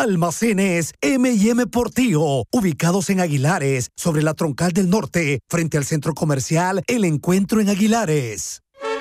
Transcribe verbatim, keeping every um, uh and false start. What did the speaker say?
Almacenes eme y eme Portillo, ubicados en Aguilares, sobre la Troncal del Norte, frente al Centro Comercial El Encuentro en Aguilares.